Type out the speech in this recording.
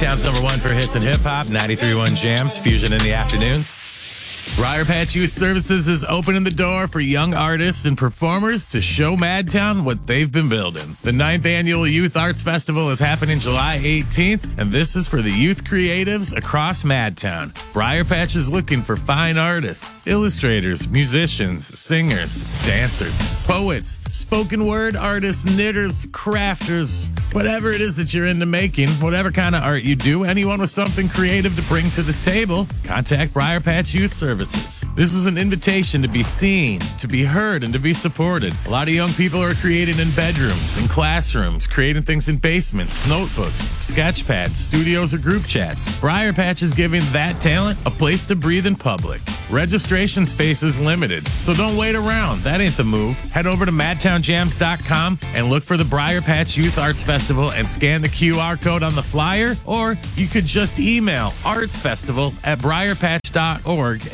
Madtown's #1 for hits and hip hop, 93.1 Jams, Fusion in the afternoons. Briar Patch Youth Services is opening the door for young artists and performers to show Madtown what they've been building. The 9th Annual Youth Arts Festival is happening July 18th, and this is for the youth creatives across Madtown. Briar Patch is looking for fine artists, illustrators, musicians, singers, dancers, poets, spoken word artists, knitters, crafters, whatever it is that you're into making, whatever kind of art you do, anyone with something creative to bring to the table, contact Briar Patch Youth Services. This is an invitation to be seen, to be heard, and to be supported. A lot of young people are creating in bedrooms, in classrooms, creating things in basements, notebooks, sketch pads, studios, or group chats. Briar Patch is giving that talent a place to breathe in public. Registration space is limited, so don't wait around. That ain't the move. Head over to madtownjams.com and look for the Briar Patch Youth Arts Festival and scan the QR code on the flyer, or you could just email artsfestival@briarpatch.org